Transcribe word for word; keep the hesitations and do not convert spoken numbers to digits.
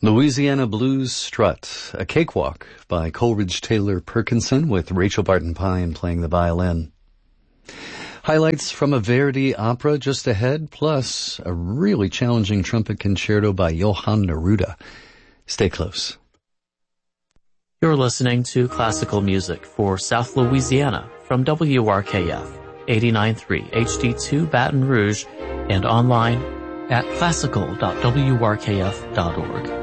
Louisiana Blues Strut, a cakewalk by Coleridge Taylor Perkinson with Rachel Barton Pine playing the violin. Highlights from a Verdi opera just ahead, plus a really challenging trumpet concerto by Johann Neruda. Stay close. You're listening to classical music for South Louisiana from W R K F eighty-nine point three H D two Baton Rouge and online at classical dot w r k f dot org.